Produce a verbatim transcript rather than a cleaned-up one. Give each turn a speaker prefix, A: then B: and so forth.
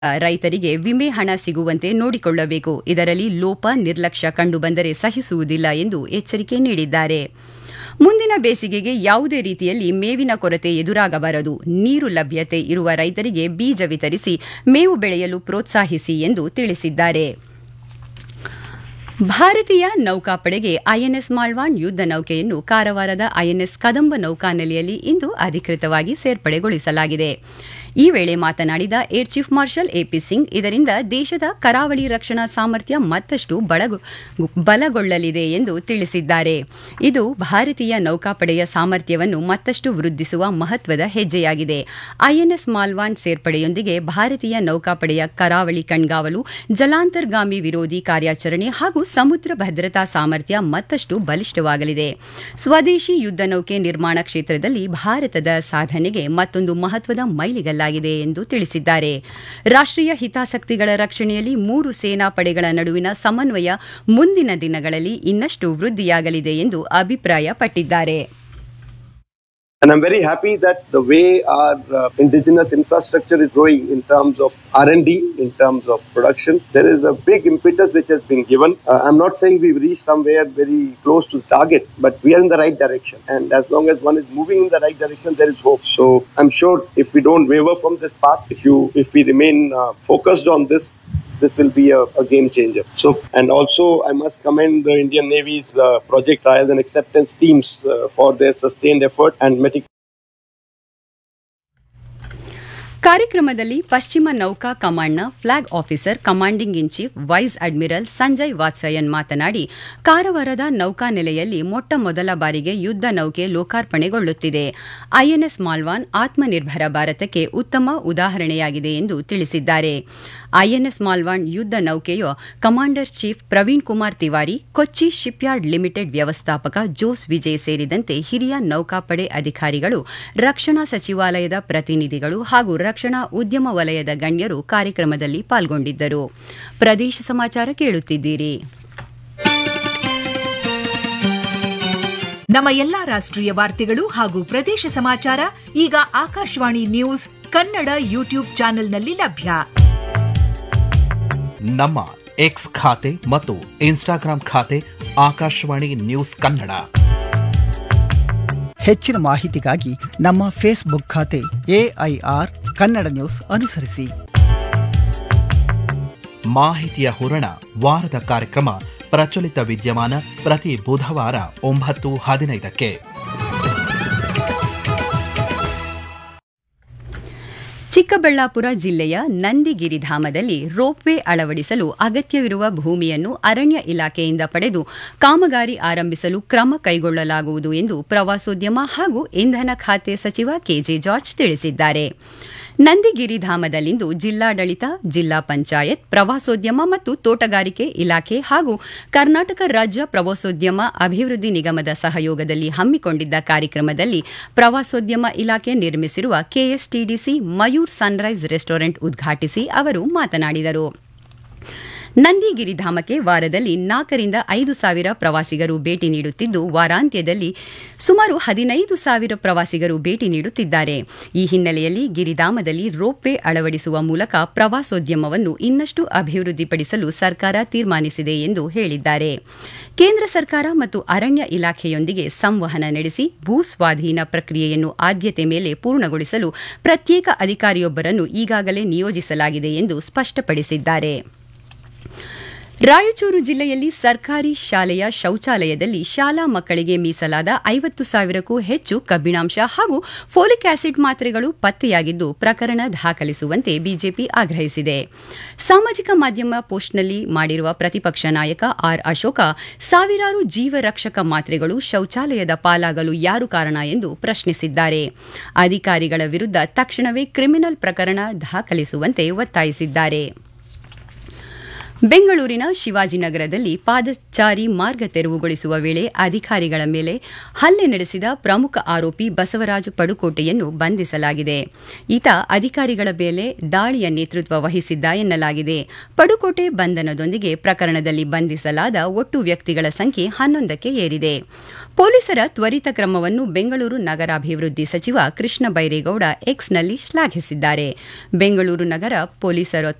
A: ರೈತರಿಗೆ ವಿಮೆ ಹಣ ಸಿಗುವಂತೆ ನೋಡಿಕೊಳ್ಳಬೇಕು. ಇದರಲ್ಲಿ ಲೋಪ ನಿರ್ಲಕ್ಷ್ಯ ಕಂಡುಬಂದರೆ ಸಹಿಸುವುದಿಲ್ಲ ಎಂದು ಎಚ್ಚರಿಕೆ ನೀಡಿದ್ದಾರೆ. ಮುಂದಿನ ಬೇಸಿಗೆಗೆ ಯಾವುದೇ ರೀತಿಯಲ್ಲಿ ಮೇವಿನ ಕೊರತೆ ಎದುರಾಗಬಾರದು. ನೀರು ಲಭ್ಯತೆ ಇರುವ ರೈತರಿಗೆ ಬೀಜ ವಿತರಿಸಿ ಮೇವು ಬೆಳೆಯಲು ಪ್ರೋತ್ಸಾಹಿಸಿ ಎಂದು ತಿಳಿಸಿದ್ದಾರೆ. ಭಾರತೀಯ ನೌಕಾಪಡೆಗೆ ಐಎನ್ಎಸ್ ಮಾಲ್ವಾನ್ ಯುದ್ಧ ನೌಕೆಯನ್ನು ಕಾರವಾರದ ಐಎನ್ಎಸ್ ಕದಂಬ ನೌಕಾನೆಲೆಯಲ್ಲಿ ಇಂದು ಅಧಿಕೃತವಾಗಿ ಸೇರ್ಪಡೆಗೊಳಿಸಲಾಗಿದೆ. ಈ ವೇಳೆ ಮಾತನಾಡಿದ air chief marshal AP Singh, ಇದರಿಂದ ದೇಶದ ಕರಾವಳಿ ರಕ್ಷಣಾ ಸಾಮರ್ಥ್ಯ ಮತ್ತಷ್ಟು ಬಲಗೊಳ್ಳಲಿದೆ ಎಂದು ತಿಳಿಸಿದ್ದಾರೆ. ಇದು ಭಾರತೀಯ ನೌಕಾಪಡೆಯ ಸಾಮರ್ಥ್ಯವನ್ನು ಮತ್ತಷ್ಟು ವೃದ್ಧಿಸುವ ಮಹತ್ವದ ಹೆಜ್ಜೆಯಾಗಿದೆ. ಐಎನ್ಎಸ್ ಮಾಲ್ವಾನ್ ಸೇರ್ಪಡೆಯೊಂದಿಗೆ ಭಾರತೀಯ ನೌಕಾಪಡೆಯ ಕರಾವಳಿ ಕಣ್ಗಾವಲು, ಜಲಾಂತರ್ಗಾಮಿ ವಿರೋಧಿ ಕಾರ್ಯಾಚರಣೆ ಹಾಗೂ ಸಮುದ್ರ ಭದ್ರತಾ ಸಾಮರ್ಥ್ಯ ಮತ್ತಷ್ಟು ಬಲಿಷ್ಠವಾಗಲಿದೆ. ಸ್ವದೇಶಿ ಯುದ್ಧ ನೌಕೆ ನಿರ್ಮಾಣ ಕ್ಷೇತ್ರದಲ್ಲಿ ಭಾರತದ ಸಾಧನೆಗೆ ಮತ್ತೊಂದು ಮಹತ್ವದ ಮೈಲಿಗಲ್ಲಾಗಿದೆ ಎಂದು ತಿಳಿಸಿದ್ದಾರೆ. ರಾಷ್ಟ್ರೀಯ ಹಿತಾಸಕ್ತಿಗಳ ರಕ್ಷಣೆಯಲ್ಲಿ ಮೂರು ಸೇನಾ ಪಡೆಗಳ ನಡುವಿನ ಸಮನ್ವಯ ಮುಂದಿನ ದಿನಗಳಲ್ಲಿ ಇನ್ನಷ್ಟು ವೃದ್ಧಿಯಾಗಲಿದೆ ಎಂದು ಅಭಿಪ್ರಾಯಪಟ್ಟಿದ್ದಾರೆ.
B: And I'm very happy that the way our uh, indigenous infrastructure is growing in terms of R and D, in terms of production, there is a big impetus which has been given. Uh, I'm not saying we've reached somewhere very close to the target, but we are in the right direction. And as long as one is moving in the right direction, there is hope. So I'm sure if we don't waver from this path, if you, if we remain uh, focused on this, this will be a, a game changer. So, and also I must commend the Indian Navy's uh, project trials and acceptance teams uh, for their sustained effort and meticulous.
A: ಕಾರ್ಯಕ್ರಮದಲ್ಲಿ ಪಶ್ಚಿಮ ನೌಕಾ ಕಮಾಂಡ್ನ flag officer commanding in chief wise admiral Sanjay Vatsayan ಮಾತನಾಡಿ, ಕಾರವಾರದ ನೌಕಾನೆಲೆಯಲ್ಲಿ ಮೊಟ್ಟ ಮೊದಲ ಬಾರಿಗೆ ಯುದ್ಧ ನೌಕೆ ಲೋಕಾರ್ಪಣೆಗೊಳ್ಳುತ್ತಿದೆ. ಐಎನ್ಎಸ್ ಮಾಲ್ವಾನ್ ಆತ್ಮನಿರ್ಭರ ಭಾರತಕ್ಕೆ ಉತ್ತಮ ಉದಾಹರಣೆಯಾಗಿದೆ ಎಂದು ತಿಳಿಸಿದ್ದಾರೆ. ಐಎನ್ಎಸ್ ಮಾಲ್ವಾನ್ ಯುದ್ಧ ನೌಕೆಯ ಕಮಾಂಡರ್ ಚೀಫ್ ಪ್ರವೀಣ್ ಕುಮಾರ್ ತಿವಾರಿ, ಕೊಚ್ಚಿ ಶಿಪ್ಯಾರ್ಡ್ ಲಿಮಿಟೆಡ್ ವ್ಯವಸ್ಥಾಪಕ ಜೋಸ್ ವಿಜಯ್ ಸೇರಿದಂತೆ ಹಿರಿಯ ನೌಕಾಪಡೆ ಅಧಿಕಾರಿಗಳು, ರಕ್ಷಣಾ ಸಚಿವಾಲಯದ ಪ್ರತಿನಿಧಿಗಳು ಹಾಗೂ ರಕ್ಷಣಾ ಉದ್ಯಮ ವಲಯದ ಗಣ್ಯರು ಕಾರ್ಯಕ್ರಮದಲ್ಲಿ ಪಾಲ್ಗೊಂಡಿದ್ದರು. ಪ್ರದೇಶ ಸಮಾಚಾರ ಕೇಳುತ್ತಿದ್ದೀರಿ.
C: ನಮ್ಮ ಎಲ್ಲಾ ರಾಷ್ಟ್ರೀಯ ವಾರ್ತೆಗಳು ಹಾಗೂ ಪ್ರದೇಶ ಸಮಾಚಾರ ಈಗ ಆಕಾಶವಾಣಿ ನ್ಯೂಸ್ ಕನ್ನಡ ಯೂಟ್ಯೂಬ್ ಚಾನೆಲ್ನಲ್ಲಿ ಲಭ್ಯ.
D: ನಮ್ಮ ಎಕ್ಸ್ ಖಾತೆ ಮತ್ತು ಇನ್ಸ್ಟಾಗ್ರಾಂ ಖಾತೆ ಆಕಾಶವಾಣಿ ನ್ಯೂಸ್ ಕನ್ನಡ.
E: ಹೆಚ್ಚಿನ ಮಾಹಿತಿಗಾಗಿ ನಮ್ಮ ಫೇಸ್ಬುಕ್ ಖಾತೆ ಎಐಆರ್ ಕನ್ನಡ ನ್ಯೂಸ್ ಅನುಸರಿಸಿ.
D: ಮಾಹಿತಿಯ ಹೂರಣ ವಾರದ ಕಾರ್ಯಕ್ರಮ ಪ್ರಚಲಿತ ವಿದ್ಯಮಾನ ಪ್ರತಿ ಬುಧವಾರ ಒಂಬತ್ತು ಹದಿನೈದಕ್ಕೆ.
A: ಚಿಕ್ಕಬಳ್ಳಾಪುರ ಜಿಲ್ಲೆಯ ನಂದಿಗಿರಿಧಾಮದಲ್ಲಿ ರೋಪ್ವೇ ಅಳವಡಿಸಲು ಅಗತ್ಯವಿರುವ ಭೂಮಿಯನ್ನು ಅರಣ್ಯ ಇಲಾಖೆಯಿಂದ ಪಡೆದು ಕಾಮಗಾರಿ ಆರಂಭಿಸಲು ಕ್ರಮ ಕೈಗೊಳ್ಳಲಾಗುವುದು ಎಂದು ಪ್ರವಾಸೋದ್ಯಮ ಹಾಗೂ ಇಂಧನ ಖಾತೆ ಸಚಿವ ಕೆಜೆ ಜಾರ್ಜ್ ತಿಳಿಸಿದ್ದಾರೆ. ನಂದಿಗಿರಿಧಾಮದಲ್ಲಿಂದು ಜಿಲ್ಲಾಡಳಿತ, ಜಿಲ್ಲಾ ಪಂಚಾಯತ್, ಪ್ರವಾಸೋದ್ಯಮ ಮತ್ತು ತೋಟಗಾರಿಕೆ ಇಲಾಖೆ ಹಾಗೂ ಕರ್ನಾಟಕ ರಾಜ್ಯ ಪ್ರವಾಸೋದ್ಯಮ ಅಭಿವೃದ್ಧಿ ನಿಗಮದ ಸಹಯೋಗದಲ್ಲಿ ಹಮ್ಮಿಕೊಂಡಿದ್ದ ಕಾರ್ಯಕ್ರಮದಲ್ಲಿ ಪ್ರವಾಸೋದ್ಯಮ ಇಲಾಖೆ ನಿರ್ಮಿಸಿರುವ ಕೆಎಸ್ಟಿಡಿಸಿ ಮಯೂರ್ ಸನ್ರೈಸ್ ರೆಸ್ಟೋರೆಂಟ್ ಉದ್ಘಾಟಿಸಿ ಅವರು ಮಾತನಾಡಿದರು. ನಂದಿಗಿರಿಧಾಮಕ್ಕೆ ವಾರದಲ್ಲಿ ನಾಲ್ಕರಿಂದ ಐದು ಸಾವಿರ ಪ್ರವಾಸಿಗರು ಭೇಟಿ ನೀಡುತ್ತಿದ್ದು, ವಾರಾಂತ್ಯದಲ್ಲಿ ಸುಮಾರು ಹದಿನೈದು ಸಾವಿರ ಪ್ರವಾಸಿಗರು ಭೇಟಿ ನೀಡುತ್ತಿದ್ದಾರೆ. ಈ ಹಿನ್ನೆಲೆಯಲ್ಲಿ ಗಿರಿಧಾಮದಲ್ಲಿ ರೋಪ್ವೇ ಅಳವಡಿಸುವ ಮೂಲಕ ಪ್ರವಾಸೋದ್ಯಮವನ್ನು ಇನ್ನಷ್ಟು ಅಭಿವೃದ್ಧಿಪಡಿಸಲು ಸರ್ಕಾರ ತೀರ್ಮಾನಿಸಿದೆ ಎಂದು ಹೇಳಿದ್ದಾರೆ. ಕೇಂದ್ರ ಸರ್ಕಾರ ಮತ್ತು ಅರಣ್ಯ ಇಲಾಖೆಯೊಂದಿಗೆ ಸಂವಹನ ನಡೆಸಿ ಭೂ ಸ್ವಾಧೀನ ಪ್ರಕ್ರಿಯೆಯನ್ನು ಆದ್ಯತೆ ಮೇಲೆ ಪೂರ್ಣಗೊಳಿಸಲು ಪ್ರತ್ಯೇಕ ಅಧಿಕಾರಿಯೊಬ್ಬರನ್ನು ಈಗಾಗಲೇ ನಿಯೋಜಿಸಲಾಗಿದೆ ಎಂದು ಸ್ಪಷ್ಟಪಡಿಸಿದ್ದಾರೆ. ರಾಯಚೂರು ಜಿಲ್ಲೆಯಲ್ಲಿ ಸರ್ಕಾರಿ ಶಾಲೆಯ ಶೌಚಾಲಯದಲ್ಲಿ ಶಾಲಾ ಮಕ್ಕಳಿಗೆ ಮೀಸಲಾದ ಐವತ್ತು ಸಾವಿರಕ್ಕೂ ಹೆಚ್ಚು ಕಬ್ಬಿಣಾಂಶ ಹಾಗೂ ಫೋಲಿಕ್ ಆಸಿಡ್ ಮಾತ್ರೆಗಳು ಪತ್ತೆಯಾಗಿದ್ದು, ಪ್ರಕರಣ ದಾಖಲಿಸುವಂತೆ ಬಿಜೆಪಿ ಆಗ್ರಹಿಸಿದೆ. ಸಾಮಾಜಿಕ ಮಾಧ್ಯಮ ಪೋಸ್ಟ್ನಲ್ಲಿ ಮಾಡಿರುವ ಪ್ರತಿಪಕ್ಷ ನಾಯಕ ಆರ್ ಅಶೋಕ, ಸಾವಿರಾರು ಜೀವರಕ್ಷಕ ಮಾತ್ರೆಗಳು ಶೌಚಾಲಯದ ಪಾಲಾಗಲು ಯಾರು ಕಾರಣ ಎಂದು ಪ್ರಶ್ನಿಸಿದ್ದಾರೆ. ಅಧಿಕಾರಿಗಳ ವಿರುದ್ಧ ತಕ್ಷಣವೇ ಕ್ರಿಮಿನಲ್ ಪ್ರಕರಣ ದಾಖಲಿಸುವಂತೆ ಒತ್ತಾಯಿಸಿದ್ದಾರೆ. ಬೆಂಗಳೂರಿನ ಶಿವಾಜಿನಗರದಲ್ಲಿ ಪಾದಚಾರಿ ಮಾರ್ಗ ತೆರವುಗೊಳಿಸುವ ವೇಳೆ ಅಧಿಕಾರಿಗಳ ಮೇಲೆ ಹಲ್ಲೆ ನಡೆಸಿದ ಪ್ರಮುಖ ಆರೋಪಿ ಬಸವರಾಜ ಪಡುಕೋಟೆಯನ್ನು ಬಂಧಿಸಲಾಗಿದೆ. ಈತ ಅಧಿಕಾರಿಗಳ ಮೇಲೆ ದಾಳಿಯ ನೇತೃತ್ವ ವಹಿಸಿದ್ದ ಎನ್ನಲಾಗಿದೆ. ಪಡುಕೋಟೆ ಬಂಧನದೊಂದಿಗೆ ಪ್ರಕರಣದಲ್ಲಿ ಬಂಧಿಸಲಾದ ಒಟ್ಟು ವ್ಯಕ್ತಿಗಳ ಸಂಖ್ಯೆ ಹನ್ನೊಂದಕ್ಕೆ ಏರಿದೆ. ಪೊಲೀಸರ ತ್ವರಿತ ಕ್ರಮವನ್ನು ಬೆಂಗಳೂರು ನಗರಾಭಿವೃದ್ಧಿ ಸಚಿವ ಕೃಷ್ಣ ಬೈರೇಗೌಡ ಎಕ್ಸ್ನಲ್ಲಿ ಶ್ಲಾಘಿಸಿದ್ದಾರೆ. ಬೆಂಗಳೂರು ನಗರ ಪೊಲೀಸರ